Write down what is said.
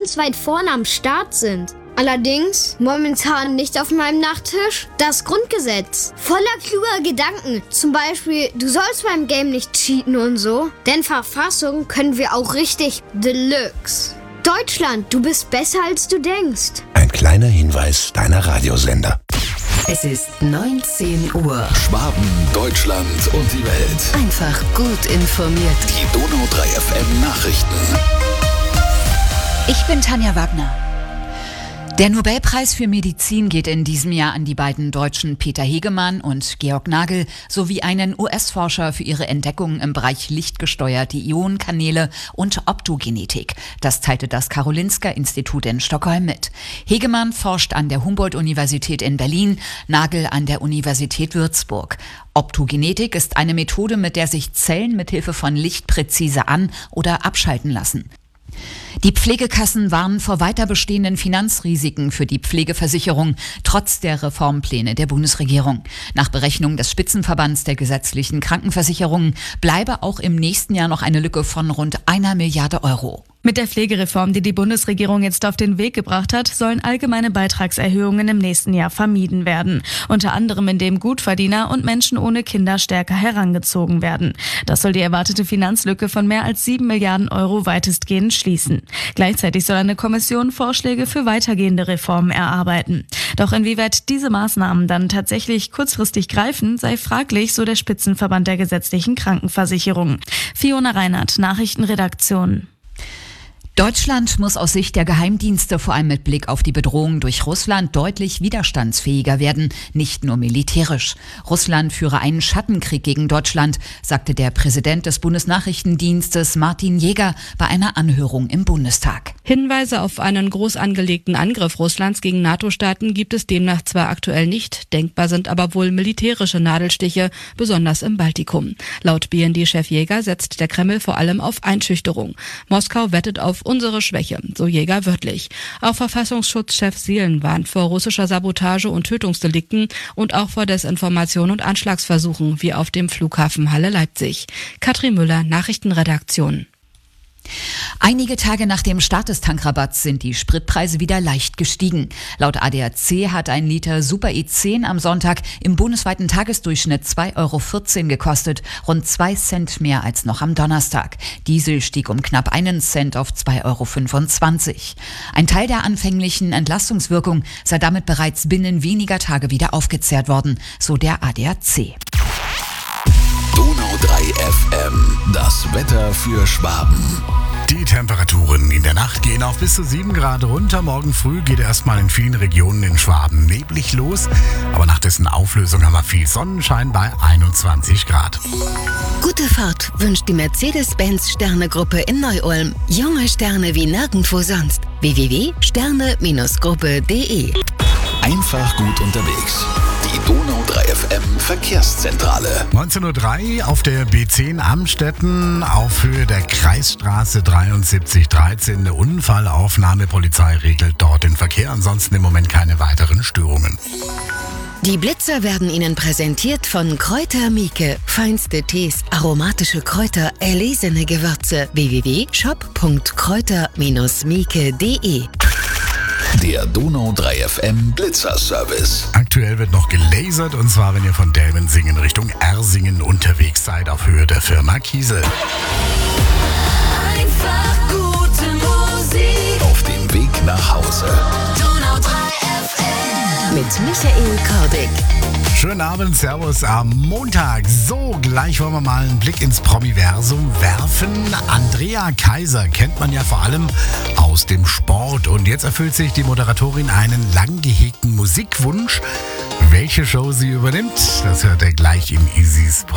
ganz weit vorne am Start sind. Allerdings momentan nicht auf meinem Nachttisch das Grundgesetz. Voller kluger Gedanken. Zum Beispiel, du sollst beim Game nicht cheaten und so. Denn Verfassung können wir auch richtig Deluxe. Deutschland, du bist besser als du denkst. Ein kleiner Hinweis deiner Radiosender. Es ist 19 Uhr. Schwaben, Deutschland und die Welt. Einfach gut informiert. Die Donau 3 FM Nachrichten. Ich bin Tanja Wagner. Der Nobelpreis für Medizin geht in diesem Jahr an die beiden Deutschen Peter Hegemann und Georg Nagel sowie einen US-Forscher für ihre Entdeckungen im Bereich lichtgesteuerte Ionenkanäle und Optogenetik. Das teilte das Karolinska-Institut in Stockholm mit. Hegemann forscht an der Humboldt-Universität in Berlin, Nagel an der Universität Würzburg. Optogenetik ist eine Methode, mit der sich Zellen mithilfe von Licht präzise an- oder abschalten lassen. Die Pflegekassen warnen vor weiter bestehenden Finanzrisiken für die Pflegeversicherung, trotz der Reformpläne der Bundesregierung. Nach Berechnung des Spitzenverbands der gesetzlichen Krankenversicherungen bleibe auch im nächsten Jahr noch eine Lücke von rund 1 Milliarde Euro. Mit der Pflegereform, die die Bundesregierung jetzt auf den Weg gebracht hat, sollen allgemeine Beitragserhöhungen im nächsten Jahr vermieden werden. Unter anderem, indem Gutverdiener und Menschen ohne Kinder stärker herangezogen werden. Das soll die erwartete Finanzlücke von mehr als 7 Milliarden Euro weitestgehend schließen. Gleichzeitig soll eine Kommission Vorschläge für weitergehende Reformen erarbeiten. Doch inwieweit diese Maßnahmen dann tatsächlich kurzfristig greifen, sei fraglich, so der Spitzenverband der gesetzlichen Krankenversicherung. Fiona Reinhardt, Nachrichtenredaktion. Deutschland muss aus Sicht der Geheimdienste vor allem mit Blick auf die Bedrohung durch Russland deutlich widerstandsfähiger werden, nicht nur militärisch. Russland führe einen Schattenkrieg gegen Deutschland, sagte der Präsident des Bundesnachrichtendienstes Martin Jäger bei einer Anhörung im Bundestag. Hinweise auf einen groß angelegten Angriff Russlands gegen NATO-Staaten gibt es demnach zwar aktuell nicht, denkbar sind aber wohl militärische Nadelstiche, besonders im Baltikum. Laut BND-Chef Jäger setzt der Kreml vor allem auf Einschüchterung. Moskau wettet auf unsere Schwäche, so Jäger wörtlich. Auch Verfassungsschutzchef Seelen warnt vor russischer Sabotage und Tötungsdelikten und auch vor Desinformation und Anschlagsversuchen, wie auf dem Flughafen Halle-Leipzig. Katrin Müller, Nachrichtenredaktion. Einige Tage nach dem Start des Tankrabatts sind die Spritpreise wieder leicht gestiegen. Laut ADAC hat ein Liter Super E10 am Sonntag im bundesweiten Tagesdurchschnitt 2,14 € gekostet, rund 2 Cent mehr als noch am Donnerstag. Diesel stieg um knapp 1 Cent auf 2,25 €. Ein Teil der anfänglichen Entlastungswirkung sei damit bereits binnen weniger Tage wieder aufgezehrt worden, so der ADAC. Donau 3 FM, das Wetter für Schwaben. Die Temperaturen in der Nacht gehen auf bis zu 7 Grad runter. Morgen früh geht erstmal in vielen Regionen in Schwaben neblig los. Aber nach dessen Auflösung haben wir viel Sonnenschein bei 21 Grad. Gute Fahrt wünscht die Mercedes-Benz Sterne-Gruppe in Neu-Ulm. Junge Sterne wie nirgendwo sonst. www.sterne-gruppe.de. Einfach gut unterwegs. Die Donau 3 FM Verkehrszentrale. 19:03 Uhr auf der B10 Amstetten auf Höhe der Kreisstraße 7313. Eine Unfallaufnahme. Polizei regelt dort den Verkehr. Ansonsten im Moment keine weiteren Störungen. Die Blitzer werden Ihnen präsentiert von Kräuter Mieke. Feinste Tees, aromatische Kräuter, erlesene Gewürze. www.shop.kräuter-mieke.de. Der Donau 3 FM Blitzer-Service. Aktuell wird noch gelasert, und zwar, wenn ihr von Dellmensingen Richtung Ersingen unterwegs seid, auf Höhe der Firma Kiesel. Einfach gute Musik. Auf dem Weg nach Hause. Donau 3 FM. Mit Michael Kordick. Schönen Abend, Servus am Montag. So, gleich wollen wir mal einen Blick ins Promiversum werfen. Andrea Kaiser kennt man ja vor allem aus dem Sport. Und jetzt erfüllt sich die Moderatorin einen lang gehegten Musikwunsch. Welche Show sie übernimmt, das hört ihr gleich in Isis Promi.